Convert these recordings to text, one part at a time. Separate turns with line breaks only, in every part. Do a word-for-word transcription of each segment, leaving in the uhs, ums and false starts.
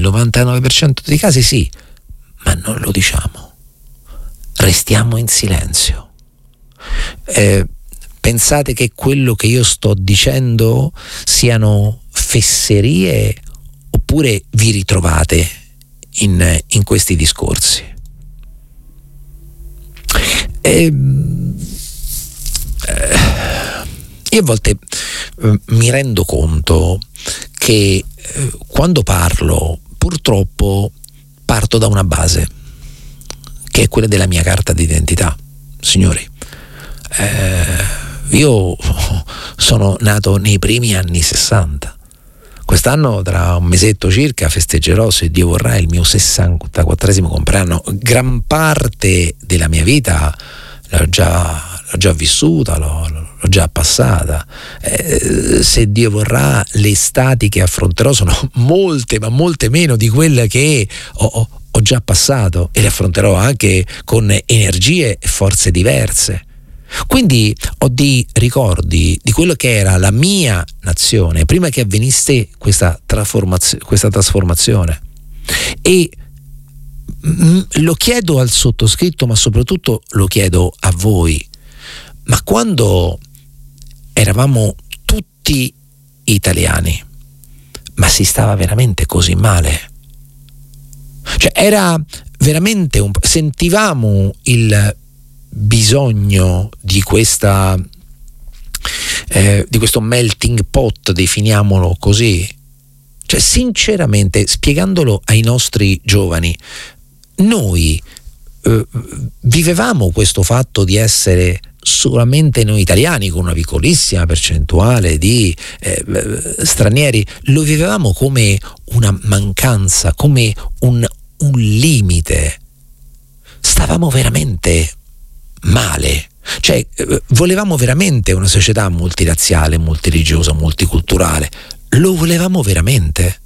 novantanove per cento dei casi sì, ma non lo diciamo. Restiamo in silenzio. Eh, pensate che quello che io sto dicendo siano fesserie oppure vi ritrovate in, in questi discorsi? Eh, eh, io a volte eh, mi rendo conto che eh, quando parlo purtroppo parto da una base che è quella della mia carta d'identità. Signori, eh, io sono nato nei primi anni sessanta. Quest'anno, tra un mesetto circa, festeggerò, se Dio vorrà, il mio sessantaquattresimo compleanno. Gran parte della mia vita l'ho già, l'ho già vissuta, l'ho, l'ho già passata. Eh, se Dio vorrà, le estati che affronterò sono molte, ma molte meno di quelle che ho, ho, ho già passato, e le affronterò anche con energie e forze diverse. Quindi ho dei ricordi di quello che era la mia nazione prima che avvenisse questa trasformazio- questa trasformazione, e mm, lo chiedo al sottoscritto, ma soprattutto lo chiedo a voi: ma quando eravamo tutti italiani, ma si stava veramente così male? Cioè era veramente un sentivamo il bisogno di questa eh, di questo melting pot, definiamolo così? Cioè, sinceramente, spiegandolo ai nostri giovani, noi eh, vivevamo questo fatto di essere solamente noi italiani, con una piccolissima percentuale di eh, stranieri, lo vivevamo come una mancanza, come un, un limite. Stavamo veramente male, cioè eh, volevamo veramente una società multirazziale, multireligiosa, multiculturale. Lo volevamo veramente?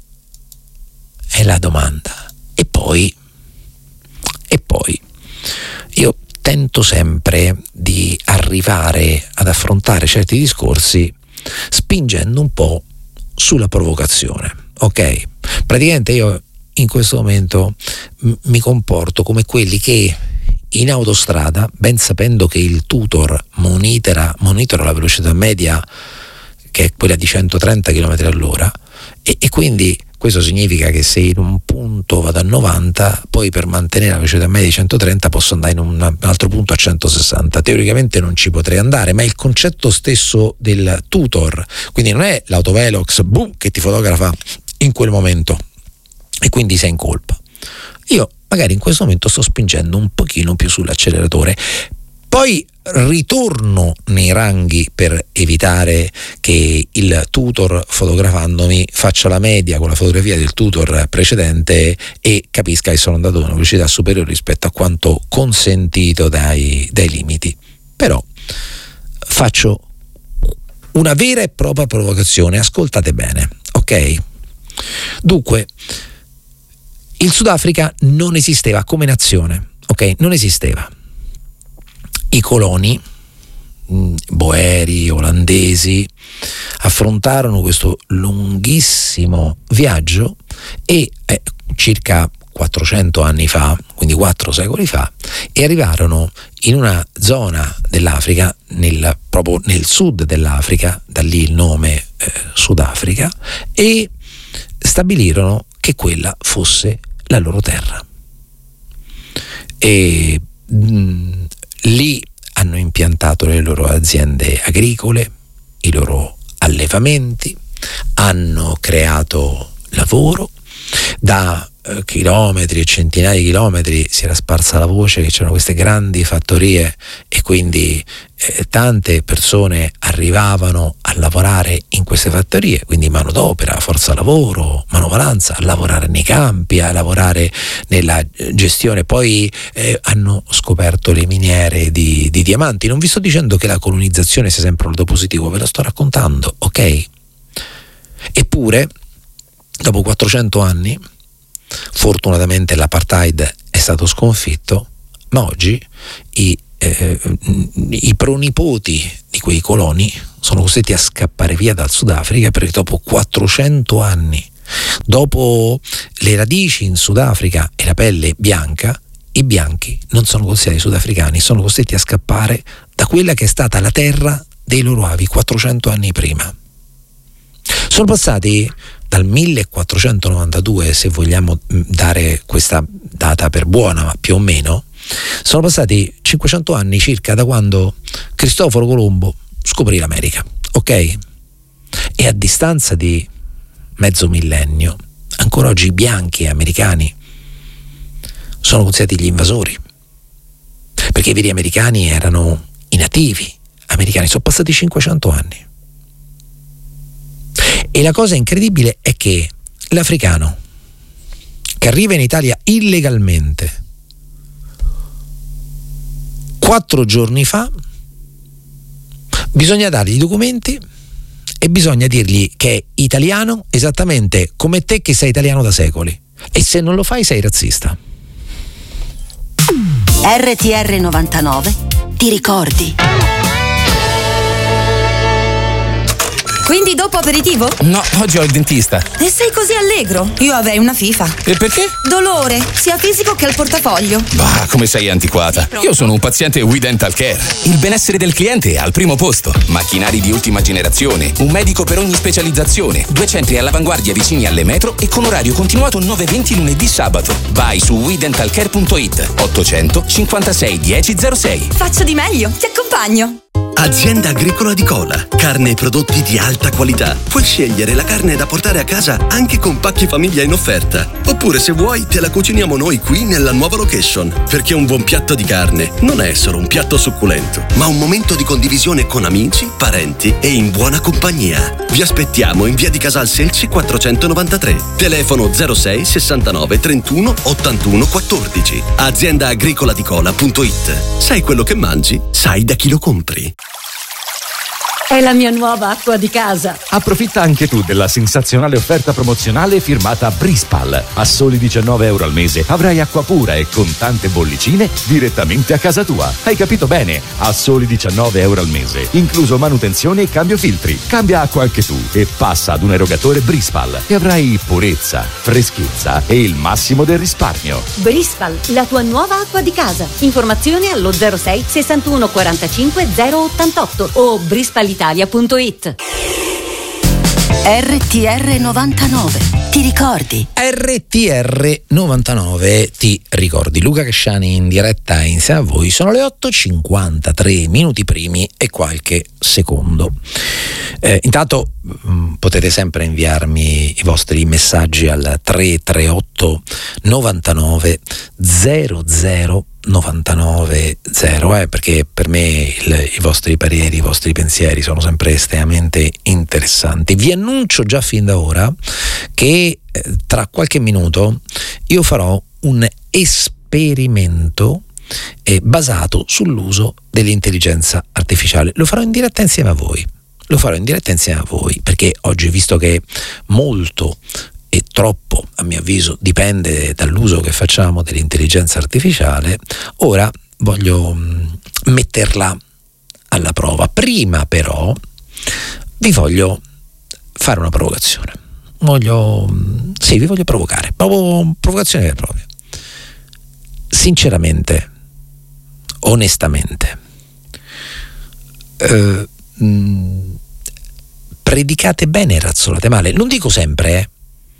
È la domanda. E poi e poi io tento sempre di arrivare ad affrontare certi discorsi spingendo un po' sulla provocazione, ok? Praticamente io in questo momento m- mi comporto come quelli che in autostrada, ben sapendo che il tutor monitora, monitora la velocità media, che è quella di centotrenta chilometri all'ora, e, e quindi questo significa che se in un punto vado a novanta, poi per mantenere la velocità media di centotrenta posso andare in un altro punto a centosessanta. Teoricamente non ci potrei andare, ma è il concetto stesso del tutor, quindi non è l'autovelox boom, che ti fotografa in quel momento e quindi sei in colpa. Io magari in questo momento sto spingendo un pochino più sull'acceleratore, poi ritorno nei ranghi per evitare che il tutor, fotografandomi, faccia la media con la fotografia del tutor precedente e capisca che sono andato a una velocità superiore rispetto a quanto consentito dai, dai limiti. Però faccio una vera e propria provocazione, ascoltate bene, ok? Dunque, il Sudafrica non esisteva come nazione, ok? Non esisteva. I coloni, boeri, olandesi, affrontarono questo lunghissimo viaggio e eh, circa quattrocento anni fa, quindi quattro secoli fa, e arrivarono in una zona dell'Africa, nel, proprio nel sud dell'Africa, da lì il nome eh, Sudafrica, e stabilirono che quella fosse la loro terra. E mh, lì hanno impiantato le loro aziende agricole, i loro allevamenti, hanno creato lavoro. Da eh, chilometri e centinaia di chilometri si era sparsa la voce che c'erano queste grandi fattorie e quindi eh, tante persone arrivavano a lavorare in queste fattorie, quindi manodopera, forza lavoro, manovalanza, a lavorare nei campi, a lavorare nella gestione. Poi eh, hanno scoperto le miniere di, di diamanti. Non vi sto dicendo che la colonizzazione sia sempre un lato positivo, ve lo sto raccontando, ok? Eppure dopo quattrocento anni, fortunatamente l'apartheid è stato sconfitto, ma oggi i, eh, i pronipoti di quei coloni sono costretti a scappare via dal Sudafrica perché dopo quattrocento anni, dopo le radici in Sudafrica e la pelle bianca, i bianchi non sono considerati sudafricani, sono costretti a scappare da quella che è stata la terra dei loro avi quattrocento anni prima. Sono passati dal millequattrocentonovantadue, se vogliamo dare questa data per buona, ma più o meno, sono passati cinquecento anni circa da quando Cristoforo Colombo scoprì l'America, ok? E a distanza di mezzo millennio, ancora oggi i bianchi americani sono considerati gli invasori, perché i veri americani erano i nativi americani. Sono passati cinquecento anni. E la cosa incredibile è che l'africano che arriva in Italia illegalmente quattro giorni fa, bisogna dargli i documenti e bisogna dirgli che è italiano esattamente come te che sei italiano da secoli, e se non lo fai sei razzista.
R T R novantanove ti ricordi?
Quindi dopo aperitivo?
No, oggi ho il dentista.
E sei così allegro? Io avrei una FIFA.
E perché?
Dolore, sia fisico che al portafoglio.
Bah, come sei antiquata. Io sono un paziente We Dental Care. Il benessere del cliente è al primo posto. Macchinari di ultima generazione, un medico per ogni specializzazione, due centri all'avanguardia vicini alle metro e con orario continuato nove venti lunedì sabato. Vai su we dental care punto it. ottocento cinquantasei dieci zero sei.
Faccio di meglio, ti accompagno.
Azienda Agricola di Cola. Carne e prodotti di alta qualità. Puoi scegliere la carne da portare a casa anche con pacchi famiglia in offerta. Oppure, se vuoi, te la cuciniamo noi qui nella nuova location. Perché un buon piatto di carne non è solo un piatto succulento, ma un momento di condivisione con amici, parenti e in buona compagnia. Vi aspettiamo in via di Casal Selci quattrocentonovantatré. Telefono zero sei sessantanove trentuno ottantuno quattordici. azienda agricola di cola punto it. Sai quello che mangi? Sai da chi lo compri.
È la mia nuova acqua di casa.
Approfitta anche tu della sensazionale offerta promozionale firmata Brispal. A soli diciannove euro al mese avrai acqua pura e con tante bollicine direttamente a casa tua. Hai capito bene? A soli diciannove euro al mese, incluso manutenzione e cambio filtri. Cambia acqua anche tu e passa ad un erogatore Brispal e avrai purezza, freschezza e il massimo del risparmio.
Brispal, la tua nuova acqua di casa. Informazioni allo zero sei sessantuno quarantacinque zero ottantotto o brispalitalia punto it.
R T R novantanove, ti ricordi?
R T R novantanove, ti ricordi? Luca Casciani in diretta insieme a voi. Sono le otto e cinquantatré minuti primi e qualche secondo. Eh, intanto mh, potete sempre inviarmi i vostri messaggi al tre tre otto novantanove zero zero novantanove zero, eh, perché per me il, i vostri pareri, i vostri pensieri sono sempre estremamente interessanti. Vi annuncio già fin da ora che eh, tra qualche minuto io farò un esperimento eh, basato sull'uso dell'intelligenza artificiale. Lo farò in diretta insieme a voi. Lo farò in diretta insieme a voi perché oggi, visto che molto e troppo, a mio avviso, dipende dall'uso che facciamo dell'intelligenza artificiale, ora voglio mh, metterla alla prova. Prima però vi voglio fare una provocazione. Voglio, mh, sì, vi voglio provocare, proprio provocazione vera e propria. Sinceramente, onestamente, eh, mh, predicate bene e razzolate male. Non dico sempre, eh.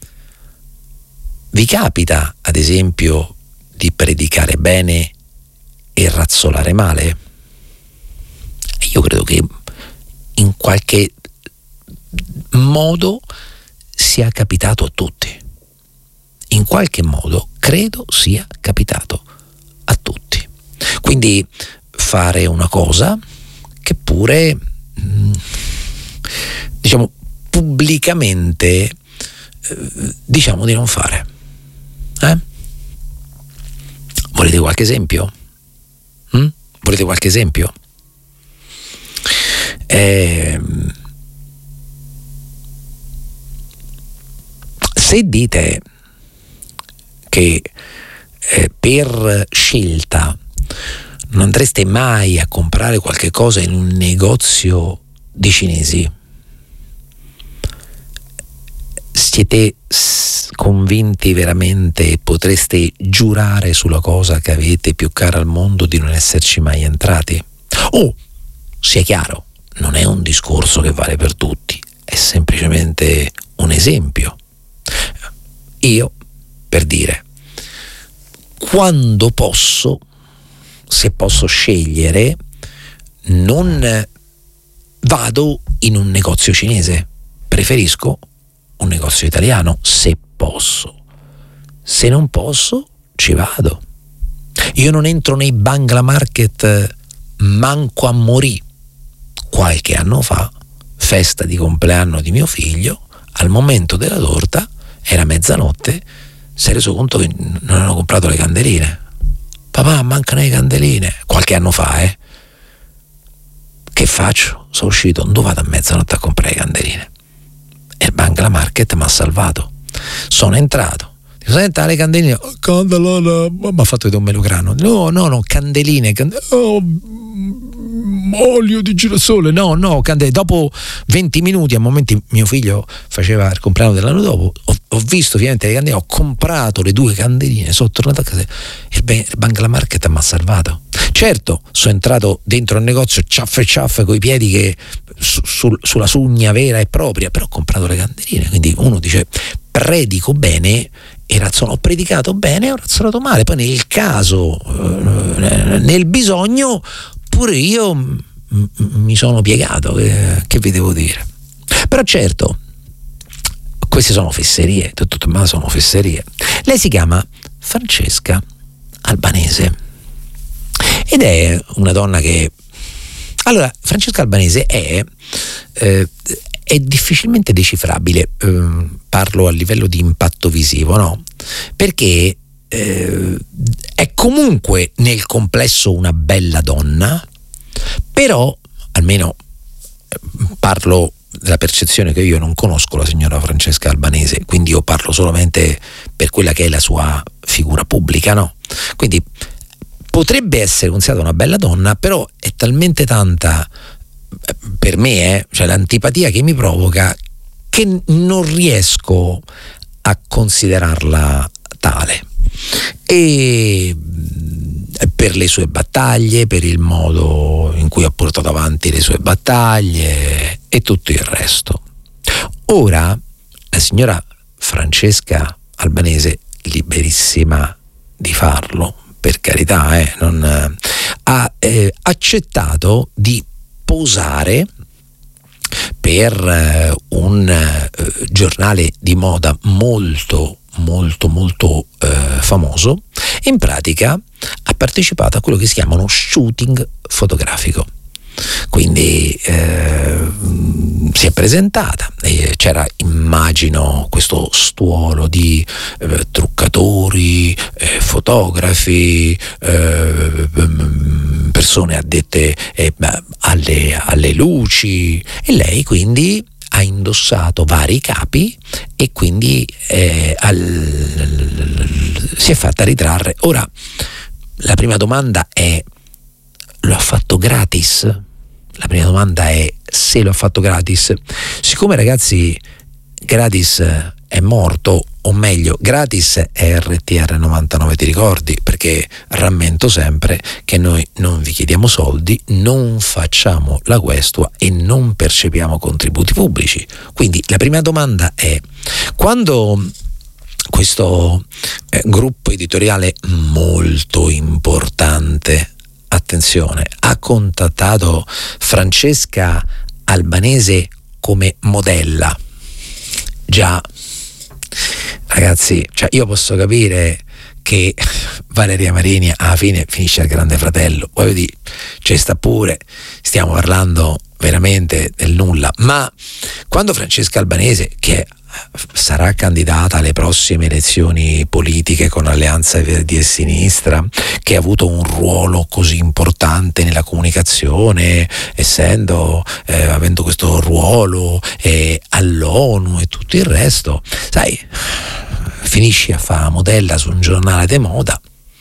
Vi capita, ad esempio, di predicare bene e razzolare male? Io credo che in qualche modo sia capitato a tutti. In qualche modo credo sia capitato a tutti. Quindi fare una cosa che pure, diciamo, pubblicamente diciamo di non fare. Eh? Volete qualche esempio? Mm? Volete qualche esempio? Eh, se dite che eh, per scelta non andreste mai a comprare qualche cosa in un negozio di cinesi, siete convinti veramente, potreste giurare sulla cosa che avete più cara al mondo di non esserci mai entrati? Oh, sia chiaro, non è un discorso che vale per tutti, è semplicemente un esempio. Io, per dire, quando posso, se posso scegliere, non vado in un negozio cinese, preferisco un negozio italiano, se posso. Se non posso, ci vado. Io non entro nei Bangla Market manco a morì. Qualche anno fa, festa di compleanno di mio figlio, al momento della torta, era mezzanotte, si è reso conto che non hanno comprato le candeline. Papà, mancano le candeline. Qualche anno fa, eh. Che faccio? Sono uscito, non vado a mezzanotte a comprare le candeline. E il Bangla Market mi ha salvato. Sono entrato. Dico, senta, le candeline. Oh, candelone. Mi ha fatto vedere un melograno. No, no, no, candeline. Cand- oh, olio di girasole. No, no, candeline. Dopo venti minuti, a momenti mio figlio faceva il compleanno dell'anno dopo, ho, ho visto finalmente le candeline, ho comprato le due candeline, sono tornato a casa. Il, ben, il Bangla Market mi ha salvato. Certo, sono entrato dentro il negozio ciaffe ciaffe coi piedi che su, su, sulla sugna vera e propria, però ho comprato le candeline. Quindi uno dice predico bene e razzono, ho predicato bene e ho razzonato male. Poi nel caso, eh, nel bisogno, pure io m- m- mi sono piegato, che, che vi devo dire. Però certo, queste sono fesserie, tutto sommato sono fesserie. Lei si chiama Francesca Albanese ed è una donna che, allora, Francesca Albanese è eh, è difficilmente decifrabile, eh, parlo a livello di impatto visivo, no? Perché eh, è comunque nel complesso una bella donna, però almeno eh, parlo della percezione che io non conosco la signora Francesca Albanese, quindi io parlo solamente per quella che è la sua figura pubblica, no? Quindi potrebbe essere considerata una bella donna, però è talmente tanta per me, eh, cioè l'antipatia che mi provoca, che non riesco a considerarla tale. E per le sue battaglie, per il modo in cui ha portato avanti le sue battaglie e tutto il resto. Ora la signora Francesca Albanese, liberissima di farlo, per carità, eh, non, eh, ha eh, accettato di posare per eh, un eh, giornale di moda molto molto molto eh, famoso, e in pratica ha partecipato a quello che si chiama uno shooting fotografico. Quindi eh, si è presentata e c'era, immagino, questo stuolo di eh, truccatori, eh, fotografi, eh, persone addette eh, alle, alle luci, e lei quindi ha indossato vari capi e quindi eh, al, si è fatta ritrarre. Ora la prima domanda è: lo ha fatto gratis? La prima domanda è se lo ha fatto gratis. Siccome, ragazzi, gratis è morto, o meglio, gratis è R T R novantanove, ti ricordi? Perché rammento sempre che noi non vi chiediamo soldi, non facciamo la questua e non percepiamo contributi pubblici. Quindi la prima domanda è: quando questo eh, gruppo editoriale molto importante, attenzione, ha contattato Francesca Albanese come modella, già, ragazzi, cioè io posso capire che Valeria Marini alla fine finisce al Grande Fratello, voglio dire, ci sta pure, stiamo parlando veramente del nulla, ma quando Francesca Albanese, che sarà candidata alle prossime elezioni politiche con Alleanza Verdi e Sinistra, che ha avuto un ruolo così importante nella comunicazione, essendo eh, avendo questo ruolo eh, all'ONU e tutto il resto, sai, finisci a fare modella su un giornale de moda,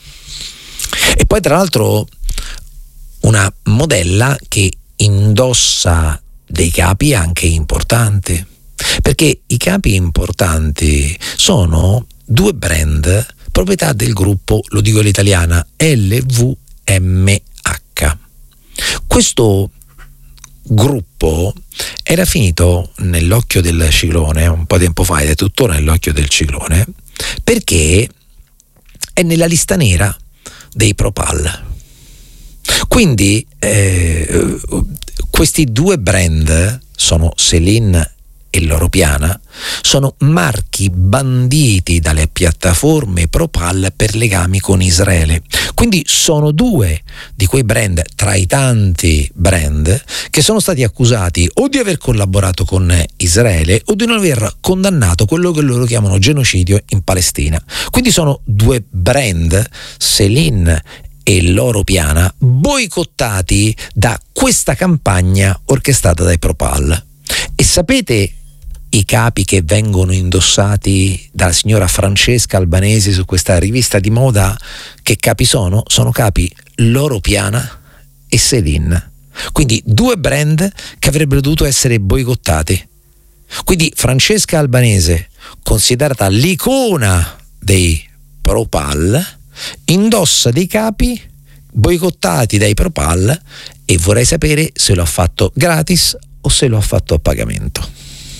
e poi tra l'altro una modella che indossa dei capi anche importanti. perché i capi importanti sono due brand proprietà del gruppo, lo dico all'italiana, L V M H. Questo gruppo era finito nell'occhio del ciclone un po' di tempo fa ed è tuttora nell'occhio del ciclone perché è nella lista nera dei Propal. Quindi eh, questi due brand sono Celine e Loro Piana, sono marchi banditi dalle piattaforme Propal per legami con Israele. Quindi sono due di quei brand tra i tanti brand che sono stati accusati o di aver collaborato con Israele o di non aver condannato quello che loro chiamano genocidio in Palestina. Quindi sono due brand, Celine e Loro Piana, boicottati da questa campagna orchestrata dai Propal. E sapete i capi che vengono indossati dalla signora Francesca Albanesi su questa rivista di moda? Che capi sono? Sono capi Loro Piana e Celine. Quindi due brand che avrebbero dovuto essere boicottati. Quindi Francesca Albanese, considerata l'icona dei Propal, indossa dei capi boicottati dai Propal e vorrei sapere se lo ha fatto gratis o se lo ha fatto a pagamento.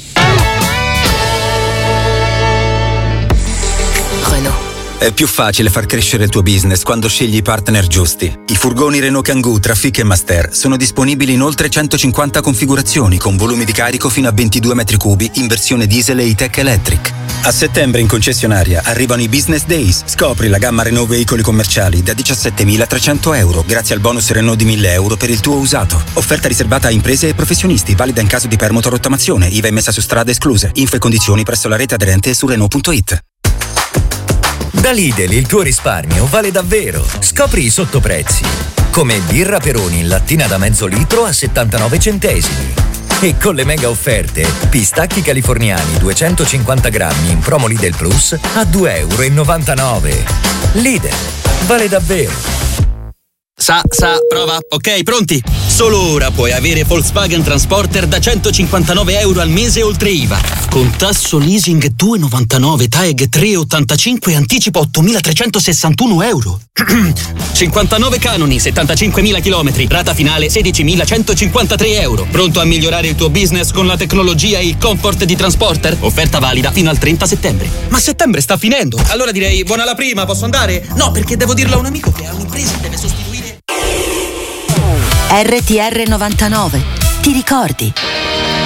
È più facile far crescere il tuo business quando scegli i partner giusti. I furgoni Renault Kangoo Trafic e Master sono disponibili in oltre centocinquanta configurazioni con volumi di carico fino a ventidue metri cubi in versione diesel e E-Tech Electric. A settembre in concessionaria arrivano i Business Days. Scopri la gamma Renault veicoli commerciali da diciassettemilatrecento euro grazie al bonus Renault di mille euro per il tuo usato. Offerta riservata a imprese e professionisti, valida in caso di permoto-rottamazione, I V A e messa su strada escluse. Info e condizioni presso la rete aderente e su Renault punto it.
Da Lidl il tuo risparmio vale davvero. Scopri i sottoprezzi. Come birra Peroni in lattina da mezzo litro a settantanove centesimi. E con le mega offerte, pistacchi californiani duecentocinquanta grammi in promo Lidl Plus a due e novantanove euro. Lidl, vale davvero.
Sa, sa, prova. Ok, pronti? Solo ora puoi avere Volkswagen Transporter da centocinquantanove euro al mese oltre I V A. Con tasso leasing due e novantanove, T A E G tre e ottantacinque e anticipo ottomilatrecentosessantuno euro. cinquantanove canoni, settantacinquemila chilometri, rata finale sedicimilacentocinquantatré euro. Pronto a migliorare il tuo business con la tecnologia e il comfort di Transporter? Offerta valida fino al trenta settembre. Ma settembre sta finendo. Allora direi buona la prima, posso andare? No, perché devo dirlo a un amico che ha un'impresa e deve sostituire.
R T R novantanove, ti ricordi?